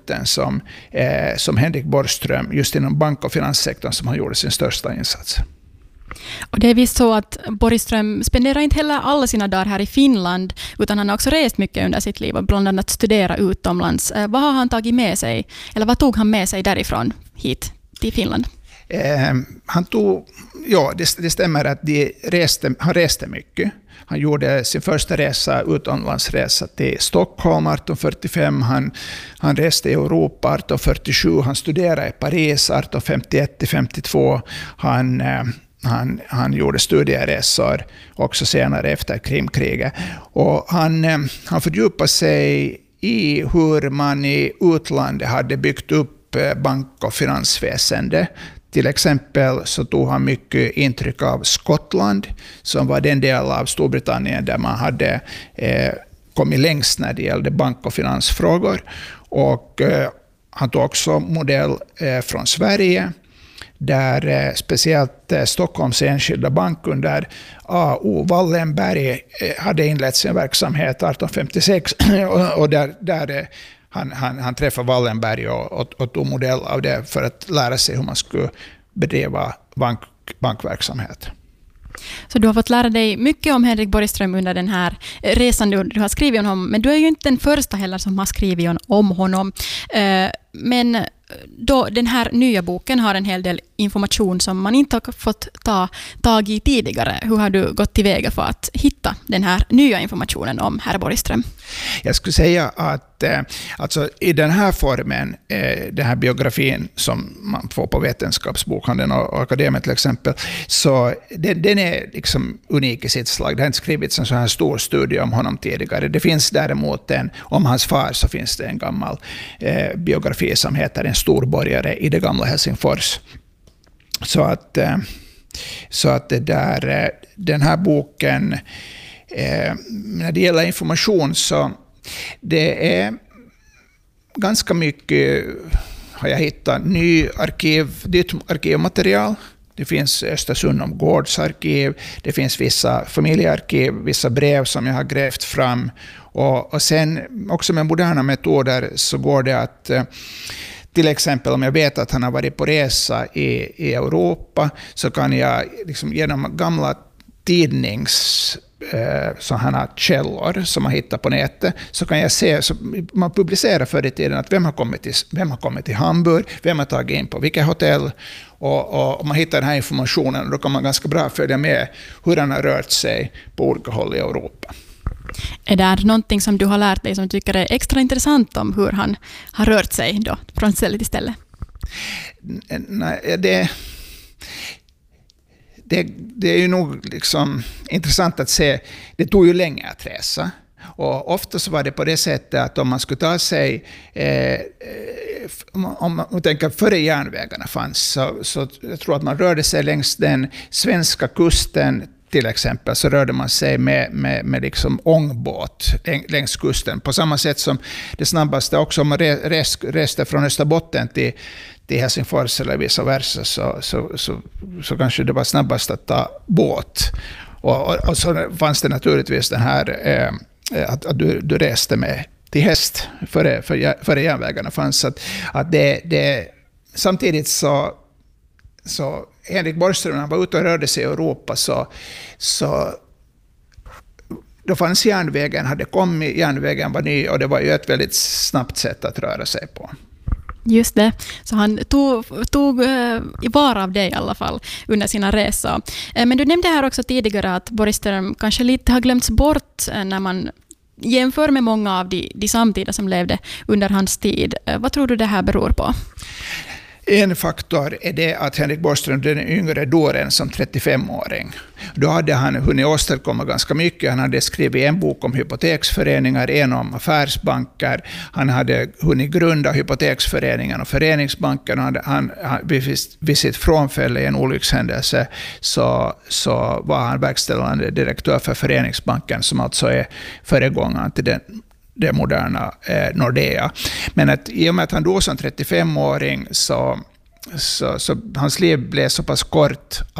punkten som Henrik Borgström just inom bank- och finanssektorn som han gjorde sin största insats. Och det är visst så att Borgström spenderar inte heller alla sina dagar här i Finland, utan han har också rest mycket under sitt liv och bland annat studera utomlands. Vad har han tagit med sig, eller vad tog han med sig därifrån hit till Finland? Det stämmer att han reste mycket. Han gjorde sin första utomlandsresa till Stockholm 1845. Han reste i Europa 1847. Han studerade i Paris 1851-52. Han gjorde studieresor också senare efter Krimkriget. Och han fördjupade sig i hur man i utlandet hade byggt upp bank- och finansväsende. Till exempel så tog han mycket intryck av Skottland, som var den del av Storbritannien där man hade kommit längst när det gällde bank- och finansfrågor. Och han tog också modell från Sverige, där speciellt Stockholms enskilda bank under A.O. Wallenberg hade inlett sin verksamhet 1856 och där han träffade Wallenberg och tog modell av det för att lära sig hur man skulle bedriva bankverksamhet. Så du har fått lära dig mycket om Henrik Borgström under den här resan du har skrivit om honom, men du är ju inte den första heller som har skrivit om honom. Men då den här nya boken har en hel del information som man inte har fått ta tag i tidigare. Hur har du gått tillväga för att hitta den här nya informationen om herr Borgström? Jag skulle säga att alltså i den här formen, den här biografin som man får på Vetenskapsbokhandeln och Akademin till exempel, så den är liksom unik i sitt slag. Det har inte skrivits en så här stor studie om honom tidigare. Det finns däremot om hans far, så finns det en gammal biografi som heter En storborgare i det gamla Helsingfors. Så att den här boken, när det gäller information, så det är ganska mycket, har jag hittat, nytt arkivmaterial. Det finns Östersund om gårdsarkiv, det finns vissa familjearkiv, vissa brev som jag har grävt fram. Och sen också med moderna metoder så går det att till exempel om jag vet att han har varit på resa i Europa, så kan jag liksom genom gamla sådana källor som man hittar på nätet, så kan jag se, så man publicerar förr i tiden att vem har kommit till Hamburg, vem har tagit in på vilket hotell, och man hittar den här informationen, och då kan man ganska bra följa med hur han har rört sig på olika håll i Europa. Är det någonting som du har lärt dig som du tycker är extra intressant om hur han har rört sig då, från ställe till ställe? Nej, det är ju nog liksom intressant att se. Det tog ju länge att resa. Och ofta så var det på det sättet att om man skulle ta sig, om man tänker före järnvägarna fanns, så jag tror att man rörde sig längs den svenska kusten till exempel, så rörde man sig med liksom ångbåt längs kusten. På samma sätt som det snabbaste också, om man reste från Österbotten till Helsingfors eller vice versa, så kanske det var snabbast att ta båt. Och så fanns det naturligtvis den här att du reste med till häst före järnvägarna fanns. Att det samtidigt så Henrik Borgström, när han var ute och rörde sig i Europa, så då fanns järnvägen, hade kommit, järnvägen var ny, och det var ju ett väldigt snabbt sätt att röra sig på. Just det, så han tog i vara av det i alla fall under sina resor. Men du nämnde här också tidigare att Borgström kanske lite har glömts bort när man jämför med många av de samtida som levde under hans tid. Vad tror du det här beror på? En faktor är det att Henrik Borgström, den yngre dåren som 35-åring, då hade han hunnit åstadkomma ganska mycket. Han hade skrivit en bok om hypoteksföreningar, en om affärsbanker. Han hade hunnit grunda hypoteksföreningen och föreningsbanken. Han vid sitt frånfälle i en olyckshändelse så var han verkställande direktör för föreningsbanken, som alltså är föregångaren till det moderna Nordea. Men att i och med att han då som 35-åring så hans liv blev så pass kort att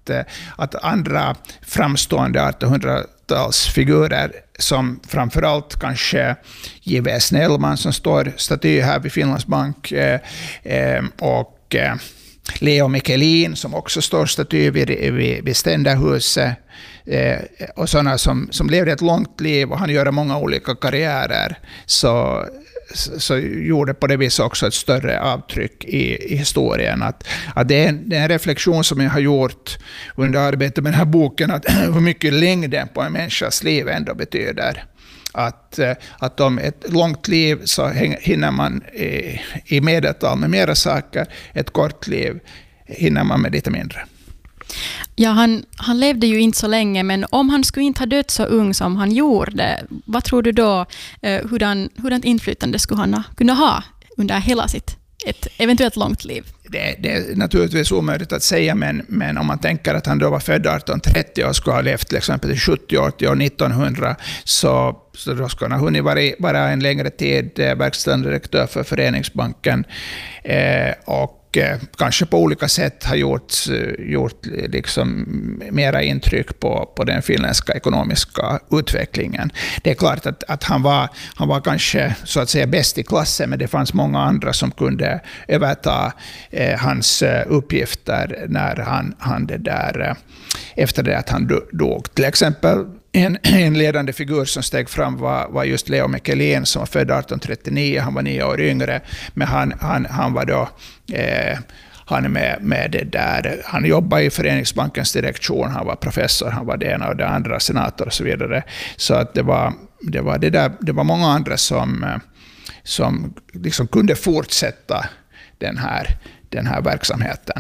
att andra framstående 1800-talsfigurer som framförallt kanske J.V. Snellman som står staty här vid Finlands bank och Leo Michelin som också står staty vid Ständerhuset och sådana som levde ett långt liv och han gör många olika karriärer så gjorde på det viset också ett större avtryck i historien. Att det är en reflektion som jag har gjort under arbetet med den här boken, att hur mycket längden på en människas liv ändå betyder. Att om ett långt liv så hinner man i medeltal med mera saker, ett kort liv hinner man med lite mindre. Ja, han levde ju inte så länge, men om han skulle inte ha dött så ung som han gjorde, vad tror du då, hurdant inflytande skulle han kunna ha under hela ett eventuellt långt liv? Det är naturligtvis omöjligt att säga, men om man tänker att han då var född 1830 och skulle ha levt till exempel i 70, 80 och 1900 så då skulle han ha hunnit vara en längre tid verkställande direktör för Föreningsbanken och kanske på olika sätt har gjort liksom mera intryck på den finländska ekonomiska utvecklingen. Det är klart att han var kanske så att säga bäst i klassen, men det fanns många andra som kunde överta hans uppgifter när han det där efter det att han dog. Till exempel en ledande figur som steg fram var just Leo Michelin som var född 1839. Han var 9 år yngre, men han var då han är med det där. Han jobbade i Föreningsbankens direktion, han var professor, han var det ena och det andra, senator och så vidare. Så att det var många andra som liksom kunde fortsätta den här verksamheten.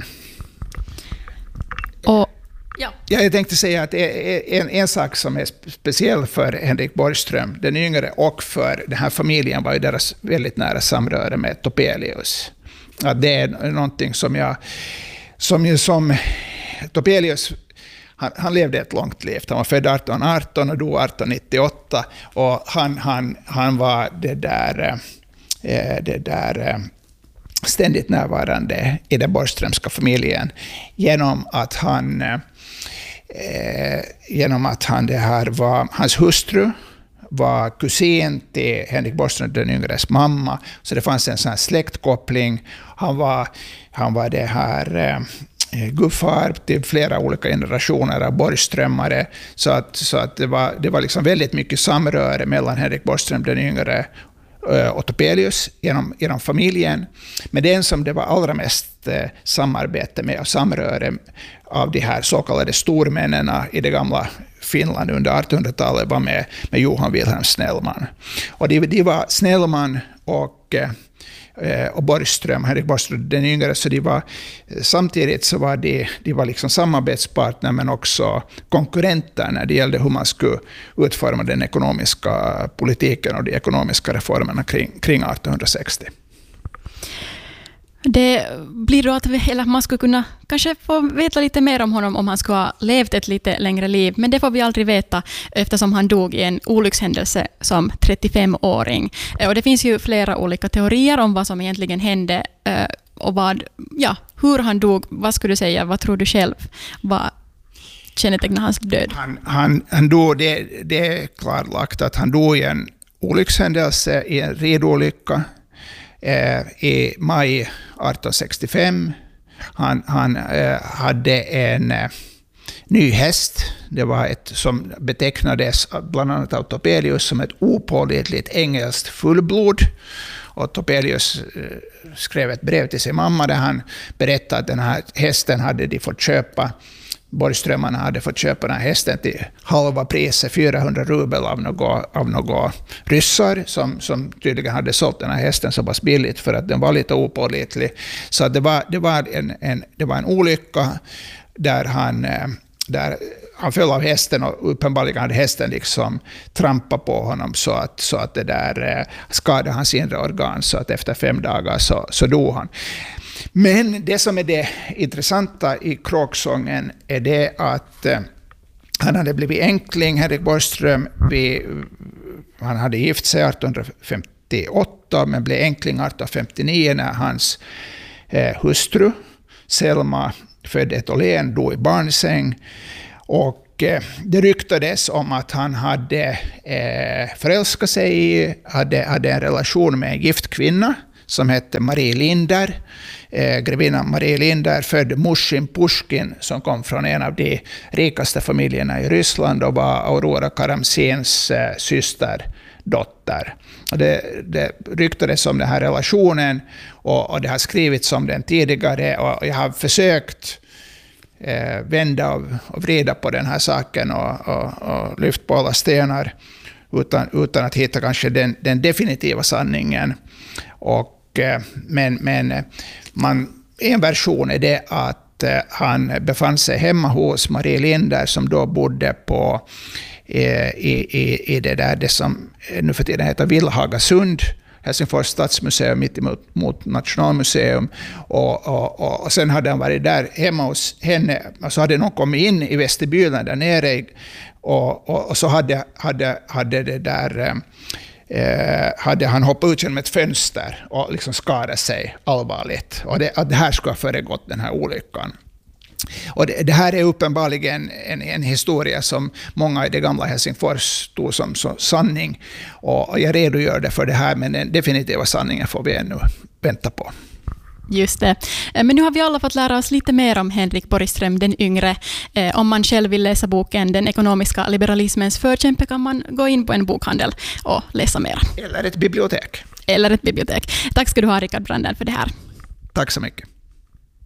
Ja. Jag tänkte säga att en sak som är speciell för Henrik Borgström, den yngre, och för den här familjen var ju deras väldigt nära samröre med Topelius. Att det är någonting som Topelius, han levde ett långt liv. Han var född 1818 och dog 1898 och han var det där ständigt närvarande i den Borgströmska familjen genom att hans hustru var kusin till Henrik Borgström den yngres mamma, så det fanns en sån här släktkoppling. Han var det här gudfar till flera olika generationer av Borgströmmare, så att det var liksom väldigt mycket samröre mellan Henrik Borgström den yngre och Topelius genom familjen. Men den som det var allra mest samarbete med och samröre av de här så kallade stormännen i det gamla Finland under 1800-talet var med Johan Wilhelm Snellman. Och de var Snellman och Borgström, Henrik Borgström den yngre, så samtidigt så var de var liksom samarbetspartner men också konkurrenter när det gällde hur man skulle utforma den ekonomiska politiken och de ekonomiska reformerna kring 1860. Det blir då att man skulle kunna kanske få veta lite mer om honom om han skulle ha levt ett lite längre liv, men det får vi aldrig veta eftersom han dog i en olyckshändelse som 35-åring. Och det finns ju flera olika teorier om vad som egentligen hände och hur han dog. Vad skulle du säga? Vad tror du själv? Vad kännetecknar hans död? Han dog, det är klarlagt att han dog i en olyckshändelse, i en ridolycka i maj 1865. Han hade en ny häst. Det var som betecknades bland annat av Topelius som ett opålitligt engelskt fullblod. Och Topelius skrev ett brev till sin mamma där han berättade att den här hästen hade de fått köpa. Borgströmmarna hade fått köpa den här hästen till halva priset, 400 rubel av några ryssar som tydligen hade sålt den här hästen så pass billigt för att den var lite opålitlig. Så det var en olycka där han föll av hästen och uppenbarligen hade hästen liksom trampat på honom så att det där skadade hans inre organ, så att efter 5 dagar så dog han. Men det som är det intressanta i kråksången är det att han hade blivit enkling, Henrik Borgström. Han hade gift sig 1858 men blev enkling 1859 när hans hustru Selma född etolén, dog i barnsäng. Och det ryktades om att han hade förälskat sig i, hade en relation med en gift kvinna som hette Marie Linder. Grevinnan Marie Linder född Mushin Pushkin som kom från en av de rikaste familjerna i Ryssland och var Aurora Karamzins systerdotter. Och det ryktades om den här relationen och det har skrivits om den tidigare, och jag har försökt vända och vrida på den här saken och lyft på alla stenar utan att hitta kanske den definitiva sanningen. Men en version är det att han befann sig hemma hos Marie Linder som då bodde på i det som nu för tiden heter Villhagasund, Helsingfors stadsmuseum mitt emot Nationalmuseum, och sen hade han varit där hemma hos henne, och så hade någon kommit in i vestibylen där nere och så hade han hoppat ut genom ett fönster och liksom skadat sig allvarligt, och det här skulle ha föregått den här olyckan. Och det här är uppenbarligen en historia som många i det gamla Helsingfors tog som sanning, och jag redogör det för det här, men den definitiva sanningen får vi ännu vänta på. Just det. Men nu har vi alla fått lära oss lite mer om Henrik Borgström den yngre. Om man själv vill läsa boken Den ekonomiska liberalismens förkämpe kan man gå in på en bokhandel och läsa mer. Eller ett bibliotek. Tack ska du ha, Rickard Brandell, för det här. Tack så mycket.